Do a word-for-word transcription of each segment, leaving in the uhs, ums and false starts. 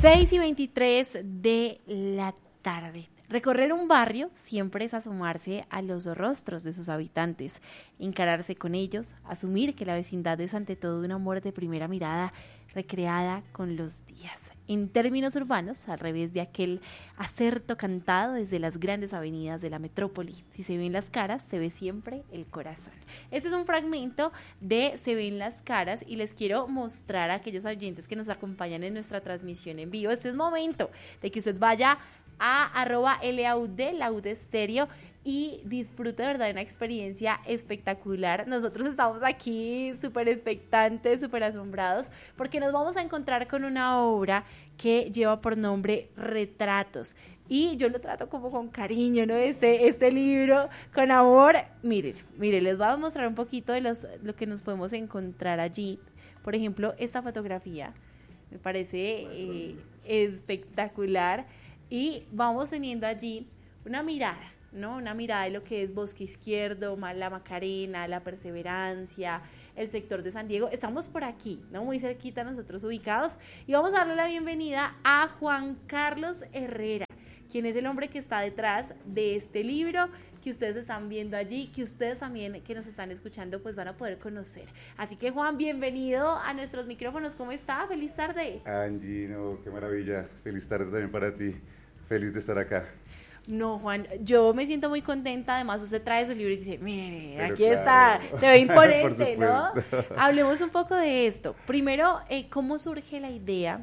seis y veintitrés de la tarde. Recorrer un barrio siempre es asomarse a los rostros de sus habitantes, encararse con ellos, asumir que la vecindad es ante todo un amor de primera mirada recreada con los días. En términos urbanos, al revés de aquel acerto cantado desde las grandes avenidas de la metrópoli. Si se ven las caras, se ve siempre el corazón. Este es un fragmento de Se ven las caras y les quiero mostrar a aquellos oyentes que nos acompañan en nuestra transmisión en vivo. Este es momento de que usted vaya a arroba laud, laud estéreo, y disfrute de verdad de una experiencia espectacular. Nosotros estamos aquí súper expectantes, súper asombrados, porque nos vamos a encontrar con una obra que lleva por nombre Retratos. Y yo lo trato como con cariño, ¿no? Este, este libro, con amor. Miren, miren, les voy a mostrar un poquito de los, lo que nos podemos encontrar allí. Por ejemplo, esta fotografía me parece eh, espectacular. Y vamos teniendo allí una mirada, ¿no? Una mirada de lo que es Bosque Izquierdo, la Macarena, la Perseverancia, el sector de San Diego. Estamos por aquí, ¿no? Muy cerquita nosotros ubicados. Y vamos a darle la bienvenida a Juan Carlos Herrera, quien es el hombre que está detrás de este libro que ustedes están viendo allí, que ustedes también que nos están escuchando pues van a poder conocer. Así que Juan, bienvenido a nuestros micrófonos. ¿Cómo está? Feliz tarde. Angie, no, qué maravilla. Feliz tarde también para ti. Feliz de estar acá. No, Juan, yo me siento muy contenta. Además, usted trae su libro y dice, mire, Pero aquí claro. está, se ve imponente, ¿no? Hablemos un poco de esto. Primero, eh, ¿cómo surge la idea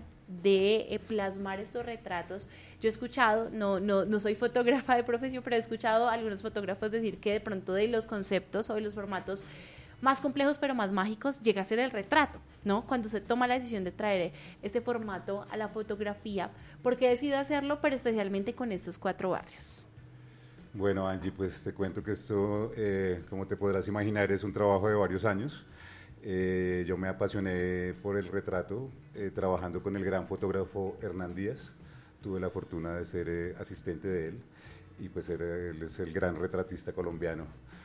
de eh, plasmar estos retratos? Yo he escuchado, no, no, no soy fotógrafa de profesión, pero he escuchado a algunos fotógrafos decir que de pronto de los conceptos o de los formatos más complejos pero más mágicos llega a ser el retrato, ¿no? Cuando se toma la decisión de traer este formato a la fotografía, ¿por qué decidió hacerlo, pero especialmente con estos cuatro barrios? Bueno, Angie, pues te cuento que esto, eh, como te podrás imaginar, es un trabajo de varios años. Eh, yo me apasioné por el retrato eh, trabajando con el gran fotógrafo Hernán Díaz. Tuve la fortuna de ser eh, asistente de él y pues él, él es el gran retratista colombiano.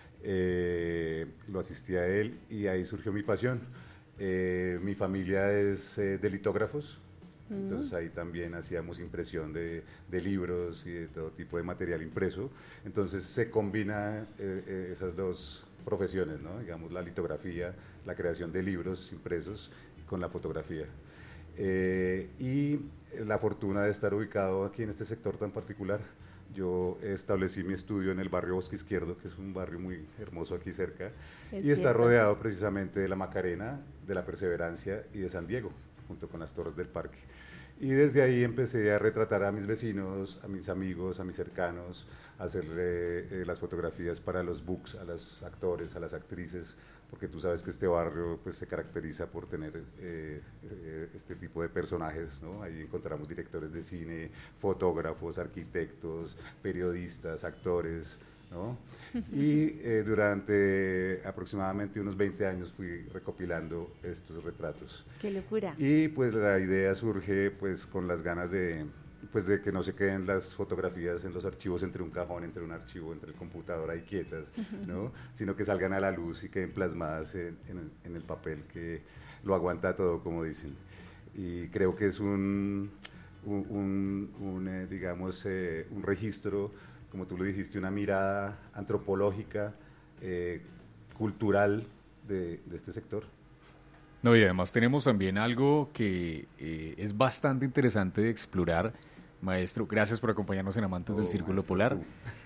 Eh, lo asistí a él y ahí surgió mi pasión. Eh, mi familia es eh, de litógrafos, mm. entonces ahí también hacíamos impresión de, de libros y de todo tipo de material impreso. Entonces se combina eh, eh, esas dos profesiones, ¿no? Digamos la litografía, la creación de libros impresos con la fotografía. Eh, y la fortuna de estar ubicado aquí en este sector tan particular. Yo establecí mi estudio en el barrio Bosque Izquierdo, que es un barrio muy hermoso aquí cerca, es y está cierto. Rodeado precisamente de la Macarena, de la Perseverancia y de San Diego, junto con las torres del parque. Y desde ahí empecé a retratar a mis vecinos, a mis amigos, a mis cercanos, a hacerle eh, las fotografías para los books, a los actores, a las actrices, porque tú sabes que este barrio pues, se caracteriza por tener eh, eh, este tipo de personajes, ¿no? Ahí encontramos directores de cine, fotógrafos, arquitectos, periodistas, actores, ¿no? Y eh, durante aproximadamente unos veinte años fui recopilando estos retratos. ¡Qué locura! Y pues la idea surge pues con las ganas de... pues de que no se queden las fotografías en los archivos entre un cajón, entre un archivo, entre el computador ahí quietas, ¿no? Sino que salgan a la luz y queden plasmadas en, en, en el papel que lo aguanta todo, como dicen. Y creo que es un, un, un, un eh, digamos, eh, un registro, como tú lo dijiste, una mirada antropológica, eh, cultural de, de este sector. No, y además tenemos también algo que eh, es bastante interesante de explorar. Maestro, gracias por acompañarnos en Amantes oh, del Círculo maestro. Polar.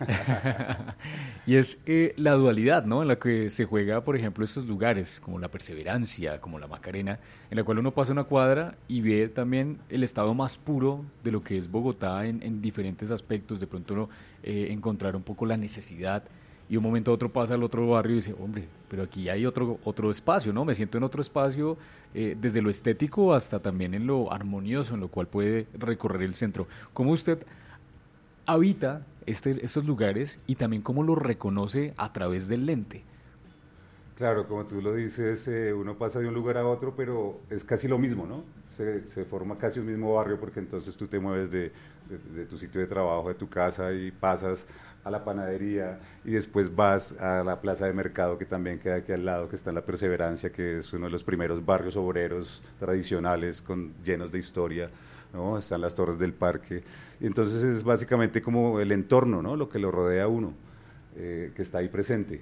Y es eh, la dualidad, ¿no? En la que se juega, por ejemplo, estos lugares, como la Perseverancia, como la Macarena, en la cual uno pasa una cuadra y ve también el estado más puro de lo que es Bogotá en, en diferentes aspectos. De pronto uno eh, encontrar un poco la necesidad, y un momento a otro pasa al otro barrio y dice, hombre, pero aquí hay otro, otro espacio, ¿no? Me siento en otro espacio, eh, desde lo estético hasta también en lo armonioso, en lo cual puede recorrer el centro. ¿Cómo usted habita este, estos lugares y también cómo los reconoce a través del lente? Claro, como tú lo dices, eh, uno pasa de un lugar a otro, pero es casi lo mismo, ¿no? Se, se forma casi un mismo barrio, porque entonces tú te mueves de, de, de tu sitio de trabajo, de tu casa, y pasas a la panadería y después vas a la plaza de mercado que también queda aquí al lado, que está en la Perseverancia, que es uno de los primeros barrios obreros tradicionales con, llenos de historia. ¿no? Están las torres del parque, y entonces es básicamente como el entorno, ¿no? Lo que lo rodea a uno, eh, que está ahí presente.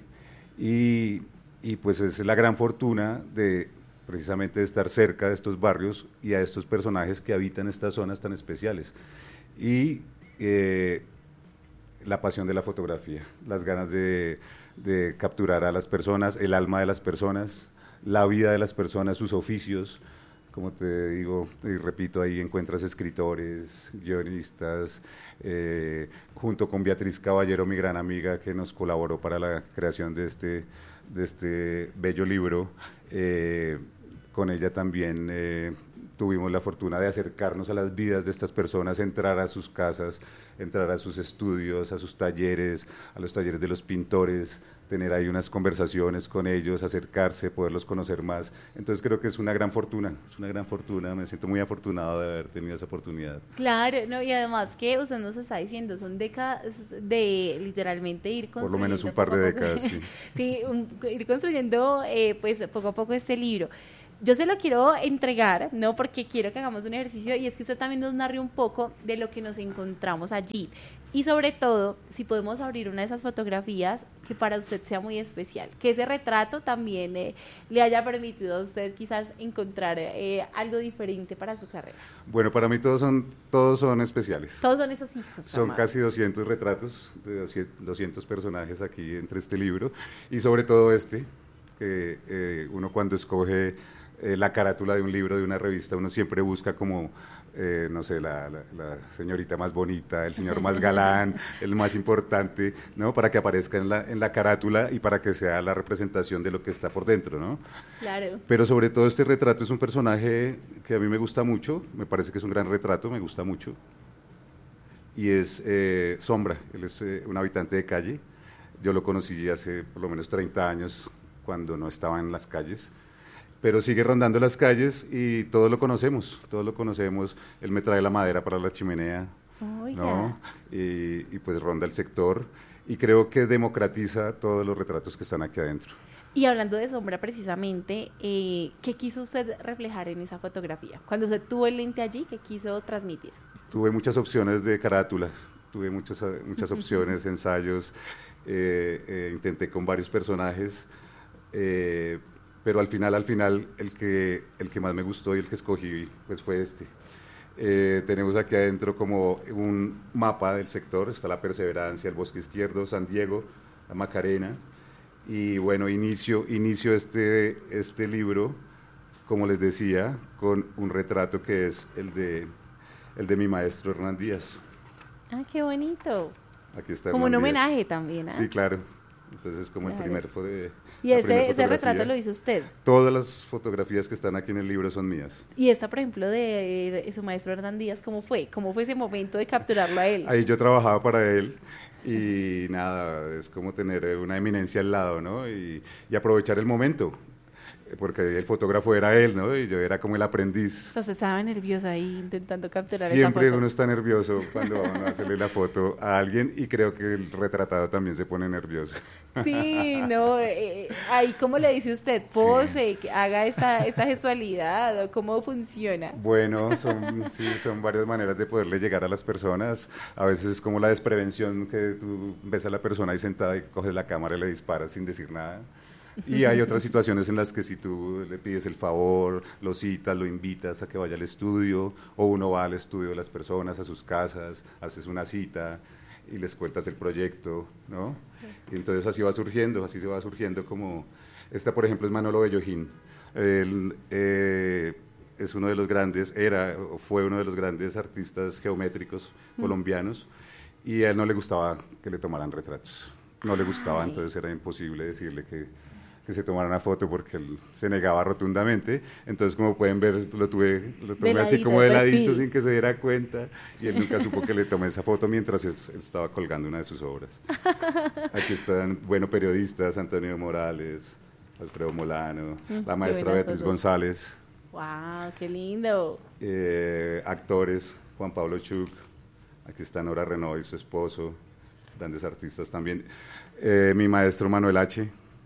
Y, y pues es la gran fortuna de precisamente de estar cerca de estos barrios y a estos personajes que habitan estas zonas tan especiales. Y eh, la pasión de la fotografía, las ganas de, de capturar a las personas, el alma de las personas, la vida de las personas, sus oficios. Como te digo y repito, ahí encuentras escritores, guionistas, eh, junto con Beatriz Caballero, mi gran amiga, que nos colaboró para la creación de este, de este bello libro. Eh, con ella también eh, tuvimos la fortuna de acercarnos a las vidas de estas personas, entrar a sus casas, entrar a sus estudios, a sus talleres, a los talleres de los pintores, tener ahí unas conversaciones con ellos, acercarse, poderlos conocer más. Entonces creo que es una gran fortuna, es una gran fortuna, me siento muy afortunado de haber tenido esa oportunidad. Claro, no, y además que usted nos está diciendo, son décadas de literalmente ir construyendo. Por lo menos un par de décadas, sí. Sí, un, ir construyendo eh, pues poco a poco este libro. Yo se lo quiero entregar, ¿no? Porque quiero que hagamos un ejercicio y es que usted también nos narre un poco de lo que nos encontramos allí. Y sobre todo, si podemos abrir una de esas fotografías que para usted sea muy especial, que ese retrato también eh, le haya permitido a usted quizás encontrar eh, algo diferente para su carrera. Bueno, para mí todos son, todos son especiales. Todos son esos hijos. Son amado. casi doscientos retratos de doscientos personajes aquí entre este libro y sobre todo este, que eh, uno cuando escoge Eh, la carátula de un libro, de una revista, uno siempre busca como, eh, no sé, la, la, la señorita más bonita, el señor más galán, el más importante, ¿no? Para que aparezca en la, en la carátula y para que sea la representación de lo que está por dentro, ¿no? Claro. Pero sobre todo este retrato es un personaje que a mí me gusta mucho, me parece que es un gran retrato, me gusta mucho, y es eh, Sombra, él es eh, un habitante de calle, yo lo conocí hace por lo menos treinta años, cuando no estaba en las calles, pero sigue rondando las calles y todos lo conocemos, todos lo conocemos, él me trae la madera para la chimenea, Oiga. ¿no? Y, y pues ronda el sector y creo que democratiza todos los retratos que están aquí adentro. Y hablando de Sombra precisamente, eh, ¿qué quiso usted reflejar en esa fotografía? Cuando usted tuvo el lente allí, ¿qué quiso transmitir? Tuve muchas opciones de carátulas, tuve muchas, muchas opciones, ensayos, eh, eh, intenté con varios personajes, eh, pero al final, al final, el que, el que más me gustó y el que escogí pues fue este. Eh, tenemos aquí adentro como un mapa del sector, está la Perseverancia, el Bosque Izquierdo, San Diego, la Macarena, y bueno, inicio, inicio este, este libro, como les decía, con un retrato que es el de, el de mi maestro Hernán Díaz. Ah, qué bonito. Aquí está Como un Hernán Díaz. homenaje también, ¿eh? Sí, claro. Entonces, como Claro. el primer fue de, Y la ese, primera ese fotografía. retrato lo hizo usted. Todas las fotografías que están aquí en el libro son mías. Y esta, por ejemplo, de, de su maestro Hernán Díaz, ¿cómo fue? ¿Cómo fue ese momento de capturarlo a él? Ahí yo trabajaba para él y nada, es como tener una eminencia al lado, ¿no? Y, y aprovechar el momento, porque el fotógrafo era él, ¿no? Y yo era como el aprendiz. O sea, usted estaba nerviosa ahí intentando capturar Siempre esa foto. uno está nervioso cuando van a hacerle la foto a alguien y creo que el retratado también se pone nervioso. Sí, no, eh, ahí cómo le dice usted, pose, que haga esta, esta gestualidad, o cómo funciona. Bueno, son, sí, son varias maneras de poderle llegar a las personas. A veces es como la desprevención que tú ves a la persona ahí sentada y coges la cámara y le disparas sin decir nada. Y hay otras situaciones en las que si tú le pides el favor, lo citas, lo invitas a que vaya al estudio, o uno va al estudio de las personas, a sus casas, haces una cita y les cuentas el proyecto, ¿no? Y entonces así va surgiendo, así se va surgiendo como... Esta, por ejemplo, es Manolo Bellojín. Él eh, es uno de los grandes, era o fue uno de los grandes artistas geométricos mm. colombianos, y a él no le gustaba que le tomaran retratos. No le gustaba, Ay. entonces era imposible decirle que... que se tomara una foto porque él se negaba rotundamente. Entonces, como pueden ver, lo tuve lo tomé De así ladito, como de de ladito perfil. sin que se diera cuenta, y él nunca supo que le tomé esa foto mientras él, él estaba colgando una de sus obras. Aquí están, bueno, periodistas, Antonio Morales, Alfredo Molano, Mm, la qué maestra buenas Beatriz fotos. González, Wow, qué lindo. eh, actores, Juan Pablo Chuk, aquí está Nora Renaud y su esposo, grandes artistas también, eh, mi maestro Manuel H.,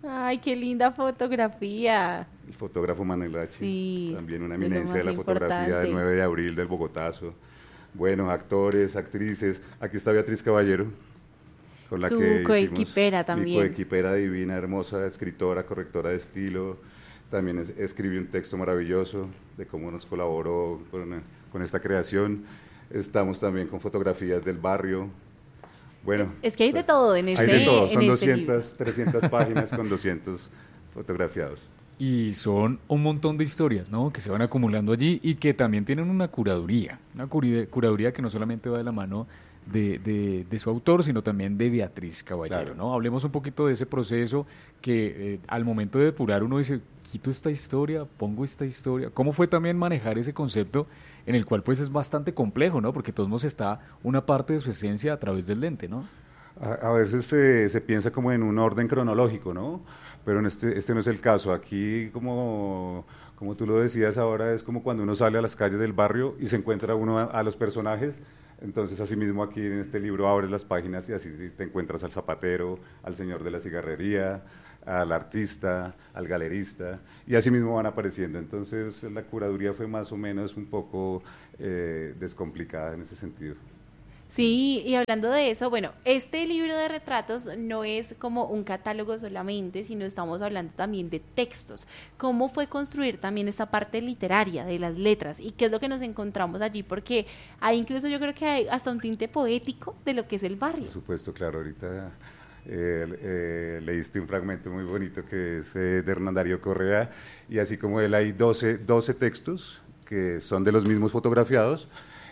Ay, qué linda fotografía. El fotógrafo Manuel H. Sí, También una de lo eminencia de, más la fotografía importante. del nueve de abril del Bogotazo. Bueno, actores, actrices. Aquí está Beatriz Caballero, con la Su que coequipera hicimos, también. Mi coequipera divina, hermosa, escritora, correctora de estilo. También es, escribió un texto maravilloso de cómo nos colaboró con, con esta creación. Estamos también con fotografías del barrio. Bueno, Es que hay de todo en este hay de todo, en son este doscientas, libro. trescientas páginas con doscientos fotografiados. Y son un montón de historias, ¿no? Que se van acumulando allí y que también tienen una curaduría, una curi- curaduría que no solamente va de la mano de, de, de su autor, sino también de Beatriz Caballero, Claro. ¿no? Hablemos un poquito de ese proceso que eh, al momento de depurar uno dice, quito esta historia, pongo esta historia. ¿Cómo fue también manejar ese concepto en el cual pues es bastante complejo, ¿no? Porque todos modos está una parte de su esencia a través del lente, ¿no? A, a veces se, se piensa como en un orden cronológico, ¿no? Pero en este, este no es el caso. Aquí, como, como tú lo decías ahora, es como cuando uno sale a las calles del barrio y se encuentra uno a, a los personajes. Entonces, así mismo aquí en este libro abres las páginas y así te encuentras al zapatero, al señor de la cigarrería, al artista, al galerista, y así mismo van apareciendo. Entonces, la curaduría fue más o menos un poco eh, descomplicada en ese sentido. Sí, y hablando de eso, bueno, este libro de retratos no es como un catálogo solamente, sino estamos hablando también de textos. ¿Cómo fue construir también esta parte literaria de las letras? ¿Y qué es lo que nos encontramos allí? Porque hay incluso yo creo que hay hasta un tinte poético de lo que es el barrio. Por supuesto, claro, ahorita eh, eh, leíste un fragmento muy bonito que es eh, de Hernán Darío Correa, y así como él hay doce, doce textos que son de los mismos fotografiados,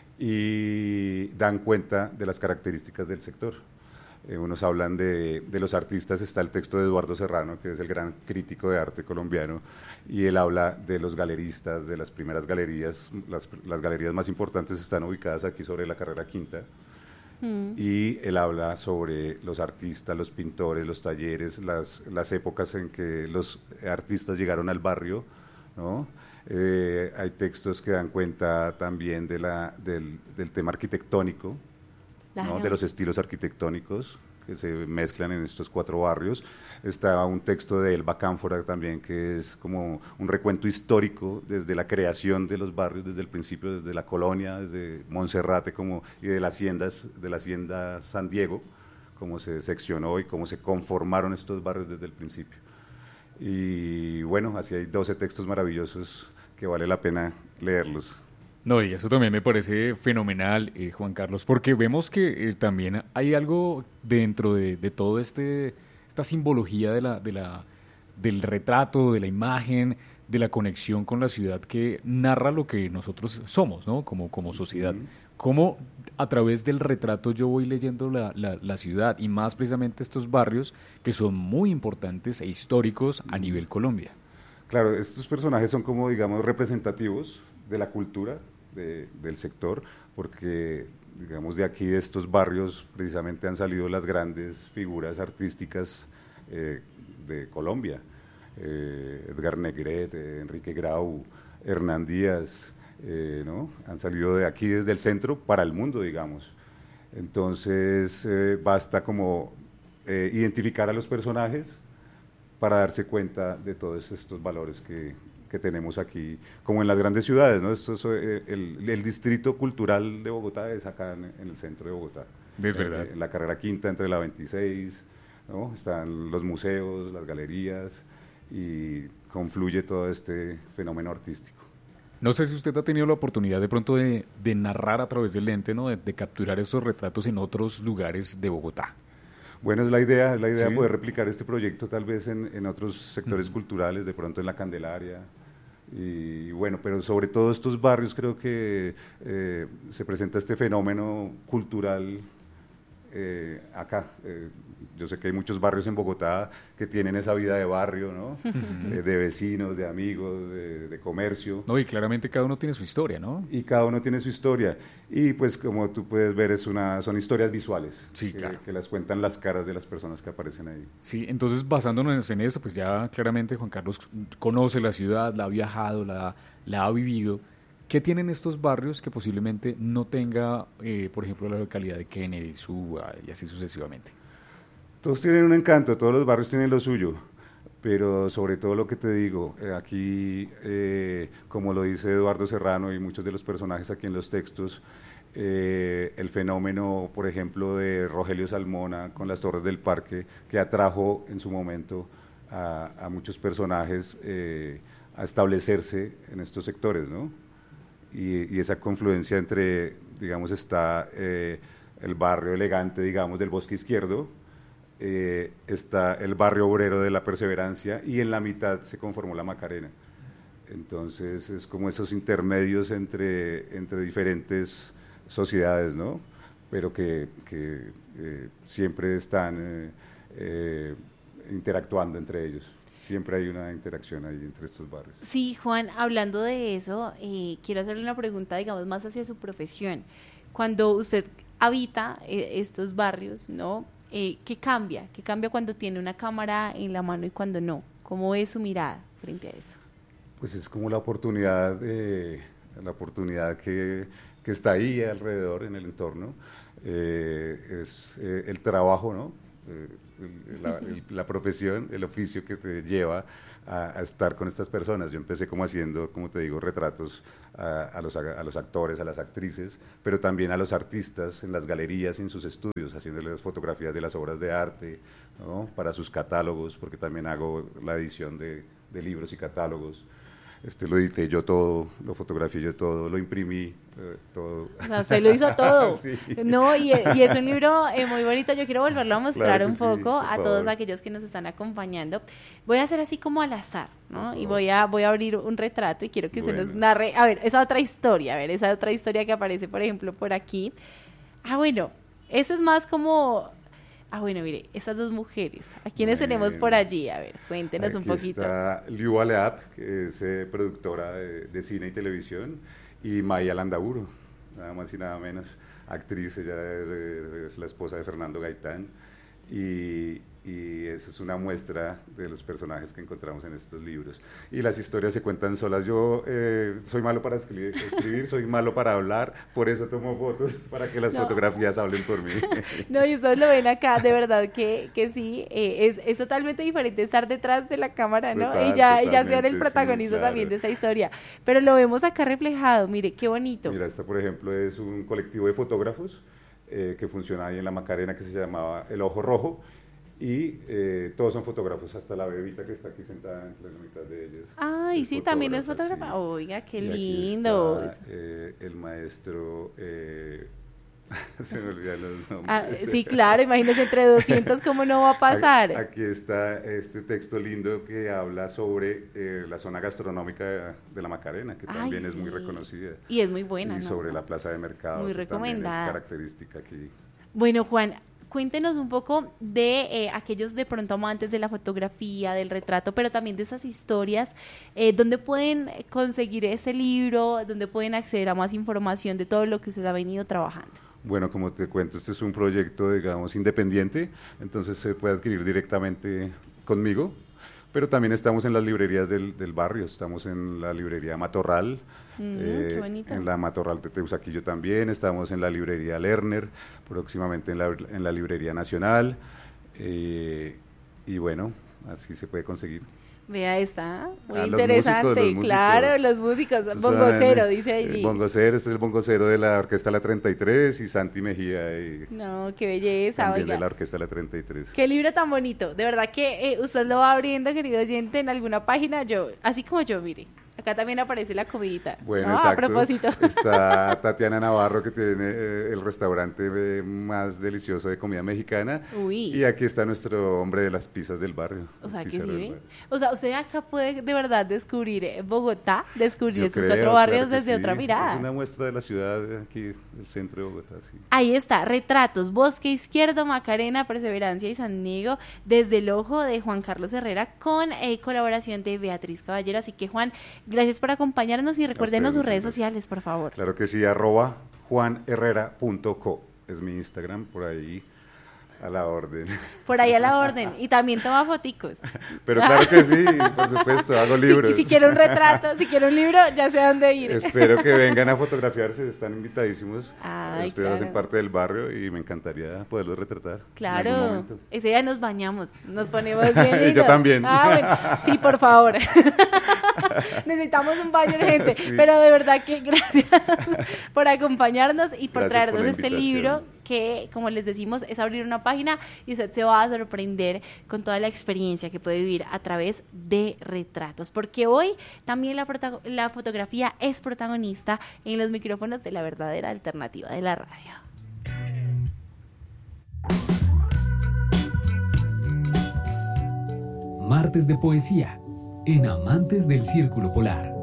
y dan cuenta de las características del sector. Eh, unos hablan de, de los artistas, está el texto de Eduardo Serrano, que es el gran crítico de arte colombiano, y él habla de los galeristas, de las primeras galerías. Las, las galerías más importantes están ubicadas aquí sobre la Carrera Quinta, mm. y él habla sobre los artistas, los pintores, los talleres, las, las épocas en que los artistas llegaron al barrio, ¿no? Eh, hay textos que dan cuenta también de la, del, del tema arquitectónico, claro, ¿no? De los estilos arquitectónicos que se mezclan en estos cuatro barrios. Está un texto de Elba Cánfora también, que es como un recuento histórico desde la creación de los barrios, desde el principio, desde la colonia, desde Monserrate como, y de, las haciendas, de la hacienda San Diego, cómo se seccionó y cómo se conformaron estos barrios desde el principio. Y bueno, así hay doce textos maravillosos que vale la pena leerlos. No, y eso también me parece fenomenal, eh, Juan Carlos, porque vemos que eh, también hay algo dentro de, de todo este esta simbología de la, de la, del retrato, de la imagen, de la conexión con la ciudad que narra lo que nosotros somos, ¿no? Como, como sociedad. Uh-huh. Cómo a través del retrato yo voy leyendo la, la, la ciudad y más precisamente estos barrios que son muy importantes e históricos a nivel Colombia. Claro, estos personajes son como, digamos, representativos de la cultura de, del sector, porque, digamos, de aquí, de estos barrios, precisamente han salido las grandes figuras artísticas eh, de Colombia. Eh, Edgar Negret, eh, Enrique Grau, Hernán Díaz, eh, ¿no? Han salido de aquí desde el centro para el mundo, digamos. Entonces, eh, basta como eh, identificar a los personajes para darse cuenta de todos estos valores que, que tenemos aquí, como en las grandes ciudades, ¿no? Esto es, eh, el, el distrito cultural de Bogotá es acá en, en el centro de Bogotá. Es verdad. En, en la Carrera Quinta, entre la veintiséis, ¿no? Están los museos, las galerías, y confluye todo este fenómeno artístico. No sé si usted ha tenido la oportunidad de pronto de, de narrar a través del lente, ¿no? De, de capturar esos retratos en otros lugares de Bogotá. Bueno, es la idea, es la idea sí. poder replicar este proyecto tal vez en, en otros sectores uh-huh. culturales, de pronto en la Candelaria, y bueno, pero sobre todo estos barrios creo que eh, se presenta este fenómeno cultural eh, acá. Eh, yo sé que hay muchos barrios en Bogotá que tienen esa vida de barrio, ¿no? Uh-huh. eh, de vecinos, de amigos, de, de comercio. No, y claramente cada uno tiene su historia, ¿no? Y cada uno tiene su historia. Y pues como tú puedes ver, es una, son historias visuales. Sí, que, claro. que las cuentan las caras de las personas que aparecen ahí. Sí, entonces basándonos en eso, pues ya claramente Juan Carlos conoce la ciudad, la ha viajado, la, la ha vivido. ¿Qué tienen estos barrios que posiblemente no tenga, eh, por ejemplo, la localidad de Kennedy, Suba y así sucesivamente? Todos tienen un encanto, todos los barrios tienen lo suyo. pero sobre todo lo que te digo, eh, aquí, eh, como lo dice Eduardo Serrano y muchos de los personajes aquí en los textos, eh, el fenómeno, por ejemplo, de Rogelio Salmona con las Torres del Parque, que atrajo en su momento a, a muchos personajes eh, a establecerse en estos sectores, ¿no? Y, y esa confluencia entre, digamos, está eh, el barrio elegante, digamos, del Bosque Izquierdo, eh, está el barrio obrero de la Perseverancia, y en la mitad se conformó la Macarena. Entonces es como esos intermedios entre, entre diferentes sociedades, ¿no? Pero que, que eh, siempre están eh, eh, interactuando entre ellos. Siempre hay una interacción ahí entre estos barrios. Sí, Juan, hablando de eso, eh, quiero hacerle una pregunta, digamos, más hacia su profesión. Cuando usted habita eh, estos barrios, ¿no? Eh, ¿Qué cambia? ¿Qué cambia cuando tiene una cámara en la mano y cuando no? ¿Cómo es su mirada frente a eso? Pues es como la oportunidad, eh, la oportunidad que, que está ahí alrededor, en el entorno. Eh, es eh, el trabajo, ¿no? Eh, el, la, el, la profesión, el oficio que te lleva a, a estar con estas personas. Yo empecé como haciendo, como te digo, retratos a, a, los, a los actores, a las actrices, pero también a los artistas en las galerías y en sus estudios, haciéndoles fotografías de las obras de arte, ¿no? Para sus catálogos, porque también hago la edición de, de libros y catálogos. Este, lo edité yo todo, lo fotografié yo todo, lo imprimí eh, todo. O sea, usted lo hizo todo. Sí. No, y, y es un libro eh, muy bonito. Yo quiero volverlo a mostrar Claro un sí, poco a favor. todos aquellos que nos están acompañando. Voy a hacer así como al azar, ¿no? Y voy a voy a abrir un retrato y quiero que usted Bueno. nos narre. A ver, esa otra historia, a ver, esa otra historia que aparece, por ejemplo, por aquí. Ah, bueno, esa es más como... Ah, bueno, mire, estas dos mujeres, ¿a quiénes Bueno. tenemos por allí? A ver, cuéntenos un Aquí poquito. está Liu Aleap, que es eh, productora de, de cine y televisión, y Maya Landaburu, nada más y nada menos, actriz, ella es, es la esposa de Fernando Gaitán, y, y esa es una muestra de los personajes que encontramos en estos libros. Y las historias se cuentan solas. Yo eh, soy malo para escribir, escribir, soy malo para hablar, por eso tomo fotos, para que las No. fotografías hablen por mí. No, y ustedes lo ven acá, de verdad que, que sí, eh, es, es totalmente diferente estar detrás de la cámara, ¿no? Total, y ya, y ya ser totalmente, el protagonista sí, claro. también de esa historia. Pero lo vemos acá reflejado, mire, qué bonito. Mira, esta por ejemplo es un colectivo de fotógrafos eh, que funciona ahí en la Macarena, que se llamaba El Ojo Rojo, y eh, todos son fotógrafos, hasta la bebita que está aquí sentada en la mitad de ellos. Ay, sí, también es fotógrafa. sí. Oiga, qué Y aquí lindo. está, eh, el maestro, eh, se me olvidan los nombres. Ah, sí, claro, imagínese entre doscientos, ¿cómo no va a pasar? Aquí está este texto lindo que habla sobre eh, la zona gastronómica de, de la Macarena, que Ay, también es sí. muy reconocida. Y es muy buena, Y ¿no? sobre la plaza de mercado, Muy que también recomendada. es característica aquí. Bueno, Juan, cuéntenos un poco de eh, aquellos de pronto amantes de la fotografía, del retrato, pero también de esas historias, eh, ¿dónde pueden conseguir ese libro? ¿Dónde pueden acceder a más información de todo lo que usted ha venido trabajando? Bueno, como te cuento, este es un proyecto, digamos, independiente, entonces se puede adquirir directamente conmigo, pero también estamos en las librerías del, del barrio, estamos en la librería Matorral, Mm, eh, qué bonito. en la Matorral de Teusaquillo también, estamos en la librería Lerner, próximamente en la, en la librería Nacional, eh, y bueno, así se puede conseguir. Vea, está muy Ah, los interesante, músicos, los músicos. claro, los músicos, Estos bongocero, son, dice eh, allí. Bongocero, este es el bongocero de la Orquesta La treinta y tres y Santi Mejía y No, qué belleza, también oiga. de la Orquesta La treinta y tres. Qué libro tan bonito, de verdad que eh, usted lo va abriendo, querido oyente, en alguna página, yo, así como yo, mire, acá también aparece la comidita, Bueno, ¿no? exacto. A propósito. Está Tatiana Navarro, que tiene eh, el restaurante eh, más delicioso de comida mexicana. Uy. Y aquí está nuestro hombre de las pizzas del barrio. O sea, el que sí, pizzero del ¿ve? barrio. O sea, usted acá puede de verdad descubrir eh, Bogotá, descubrir Yo estos creo, cuatro barrios claro que desde sí. otra mirada. Es una muestra de la ciudad de aquí, del centro de Bogotá, sí. Ahí está, retratos, Bosque Izquierdo, Macarena, Perseverancia y San Diego, desde el ojo de Juan Carlos Herrera, con eh, colaboración de Beatriz Caballero. Así que, Juan, gracias por acompañarnos y recuérdenos sus muchas redes gracias. sociales, por favor. Claro que sí, arroba juan herrera punto co es mi Instagram, por ahí A la orden. Por ahí a la orden. Y también toma foticos. Pero claro que sí, por supuesto, hago libros. Si, si quiere un retrato, si quiere un libro, ya sé a dónde ir. Espero que vengan a fotografiarse, están invitadísimos. Ay, Ustedes claro. hacen parte del barrio y me encantaría poderlos retratar. Claro, ese día nos bañamos, nos ponemos bien lindos. Yo también. Ah, bueno, sí, por favor. Necesitamos un baño urgente, sí. Pero de verdad que gracias por acompañarnos y por gracias traernos por este libro que, como les decimos, es abrir una página y usted se va a sorprender con toda la experiencia que puede vivir a través de retratos, porque hoy también la, la fotografía es protagonista en los micrófonos de la verdadera alternativa de la radio. Martes de Poesía, en Amantes del Círculo Polar.